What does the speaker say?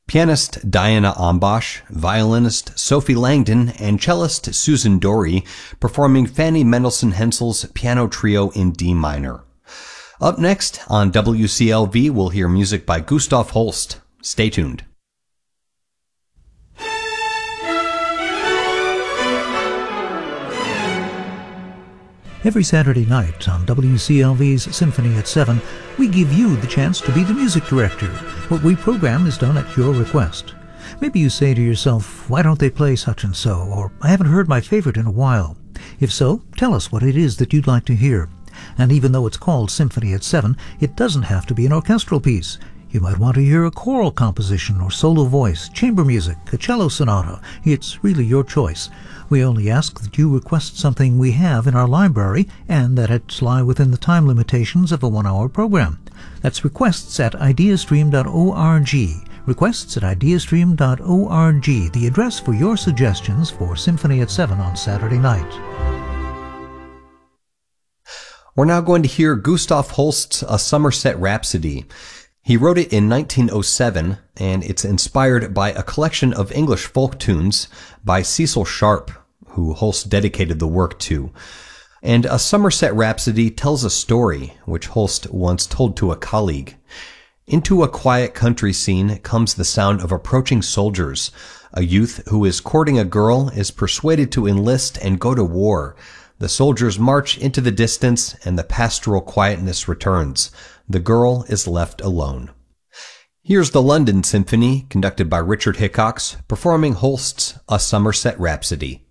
Pianist Diana Ambosh, violinist Sophie Langdon, and cellist Susan Dorey performing Fanny Mendelssohn Hensel's Piano Trio in D minor. Up next on WCLV, we'll hear music by Gustav Holst. Stay tuned. Every Saturday night on WCLV's Symphony at 7, we give you the chance to be the music director. What we program is done at your request. Maybe you say to yourself, why don't they play such and so? Or, I haven't heard my favorite in a while. If so, tell us what it is that you'd like to hear. And even though it's called Symphony at 7, it doesn't have to be an orchestral piece. You might want to hear a choral composition or solo voice, chamber music, a cello sonata. It's really your choice. We only ask that you request something we have in our library and that it lie within the time limitations of a 1-hour program. That's requests at ideastream.org. Requests at ideastream.org, the address for your suggestions for Symphony at 7 on Saturday night. We're now going to hear Gustav Holst's A Somerset Rhapsody. He wrote it in 1907, and it's inspired by a collection of English folk tunes by Cecil Sharp, who Holst dedicated the work to. And A Somerset Rhapsody tells a story, which Holst once told to a colleague. Into a quiet country scene comes the sound of approaching soldiers. A youth who is courting a girl is persuaded to enlist and go to war. The soldiers march into the distance, and the pastoral quietness returns. The girl is left alone. Here's the London Symphony, conducted by Richard Hickox, performing Holst's A Somerset Rhapsody.